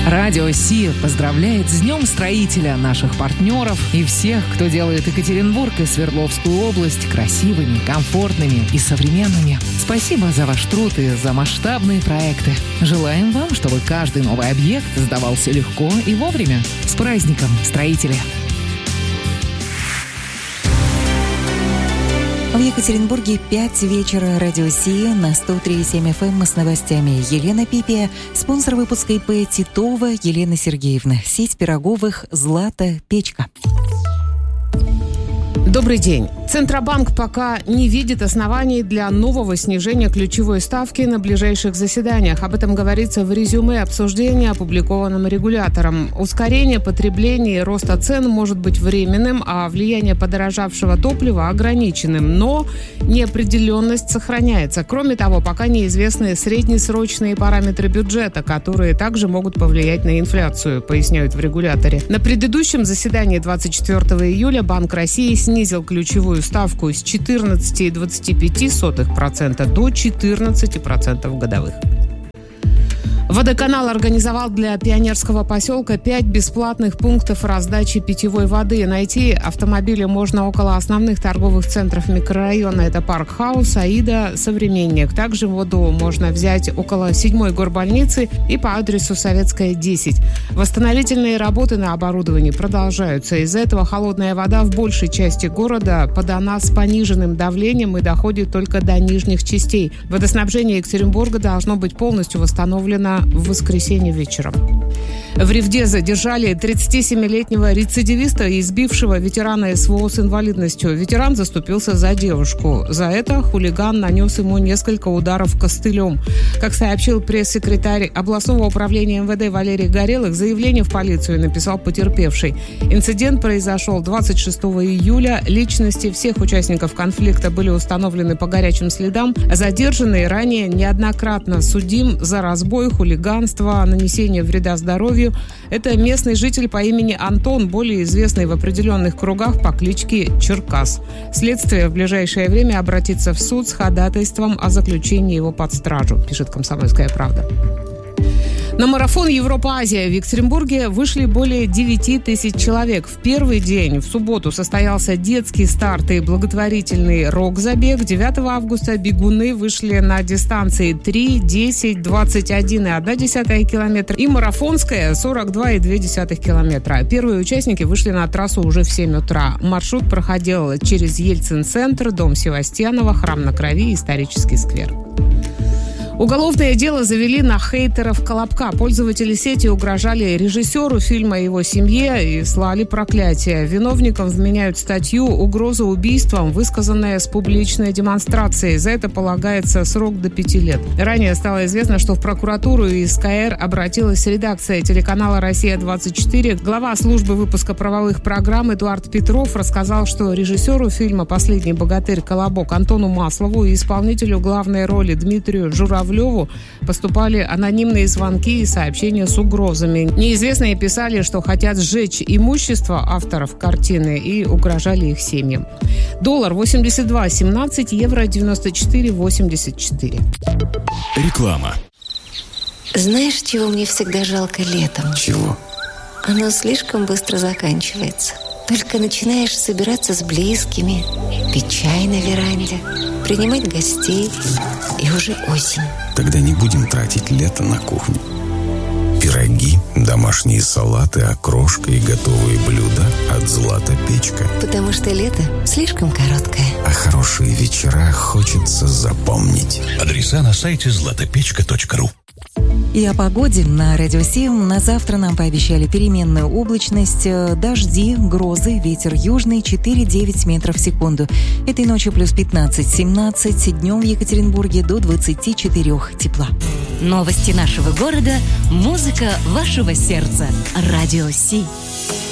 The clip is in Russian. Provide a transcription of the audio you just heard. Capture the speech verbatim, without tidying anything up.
Радио Си поздравляет с Днем Строителя наших партнеров и всех, кто делает Екатеринбург и Свердловскую область красивыми, комфортными и современными. Спасибо за ваш труд и за масштабные проекты. Желаем вам, чтобы каждый новый объект сдавался легко и вовремя. С праздником, строители! В Екатеринбурге пять вечера. Радио Си на сто три и семь эф эм с новостями. Елена Пипия, спонсор выпуска и пэ Титова Елена Сергеевна. Сеть пироговых «Злата Печка». Добрый день. Центробанк пока не видит оснований для нового снижения ключевой ставки на ближайших заседаниях. Об этом говорится в резюме обсуждения, опубликованном регулятором. Ускорение потребления и роста цен может быть временным, а влияние подорожавшего топлива ограниченным. Но неопределенность сохраняется. Кроме того, пока неизвестны среднесрочные параметры бюджета, которые также могут повлиять на инфляцию, поясняют в регуляторе. На предыдущем заседании двадцать четвёртого июля Банк России снизил ключевую ставку с четырнадцати целых двадцати пяти сотых процента до четырнадцати процентов годовых. Водоканал организовал для Пионерского поселка пять бесплатных пунктов раздачи питьевой воды. Найти автомобили можно около основных торговых центров микрорайона. Это Парк Хаус, Аида, Современник. Также воду можно взять около седьмой горбольницы и по адресу Советская, десять. Восстановительные работы на оборудовании продолжаются. Из-за этого холодная вода в большей части города подана с пониженным давлением и доходит только до нижних частей. Водоснабжение Екатеринбурга должно быть полностью восстановлено в воскресенье вечером. В Ревде задержали тридцатисемилетнего рецидивиста, избившего ветерана эс вэ о с инвалидностью. Ветеран заступился за девушку. За это хулиган нанес ему несколько ударов костылем. Как сообщил пресс-секретарь областного управления эм вэ дэ Валерий Горелых, заявление в полицию написал потерпевший. Инцидент произошел двадцать шестого июля. Личности всех участников конфликта были установлены по горячим следам. Задержанный ранее неоднократно судим за разбой, хулиганство, нанесение вреда здоровью. Это местный житель по имени Антон, более известный в определенных кругах по кличке Черкас. Следствие в ближайшее время обратится в суд с ходатайством о заключении его под стражу, пишет «Комсомольская правда». На марафон Европа-Азия в Екатеринбурге вышли более девяти тысяч человек. В первый день, в субботу, состоялся детский старт и благотворительный рок-забег. девятого августа бегуны вышли на дистанции три, десять, двадцать один и одна десятая километра и марафонская сорок два и две десятых километра. Первые участники вышли на трассу уже в семь утра. Маршрут проходил через Ельцин-центр, дом Севастьянова, Храм на Крови и исторический сквер. Уголовное дело завели на хейтеров Колобка. Пользователи сети угрожали режиссеру фильма и его семье и слали проклятие. Виновникам вменяют статью «Угроза убийством», высказанная с публичной демонстрацией. За это полагается срок до пяти лет. Ранее стало известно, что в прокуратуру и эс ка эр обратилась редакция телеканала «Россия-двадцать четыре». Глава службы выпуска правовых программ Эдуард Петров рассказал, что режиссеру фильма «Последний богатырь» Колобок Антону Маслову и исполнителю главной роли Дмитрию Журавлеву поступали анонимные звонки и сообщения с угрозами. Неизвестные писали, что хотят сжечь имущество авторов картины и угрожали их семьям. Доллар восемьдесят два семнадцать, евро девяносто четыре восемьдесят четыре. Реклама. Знаешь, чего мне всегда жалко летом? Чего? Оно слишком быстро заканчивается. Только начинаешь собираться с близкими, пить чай на веранде, принимать гостей, и уже осень. Тогда не будем тратить лето на кухню. Пироги, домашние салаты, окрошка и готовые блюда от «Злата Печка». Потому что лето слишком короткое. А хорошие вечера хочется запомнить. Адреса на сайте златопечка точка ру. И о погоде на Радио семь. На завтра нам пообещали переменную облачность, дожди, грозы, ветер южный четыре-девять метров в секунду. Этой ночью плюс пятнадцать-семнадцать, днем в Екатеринбурге до двадцати четырёх тепла. Новости нашего города, музыка вашего сердца. Радио Си.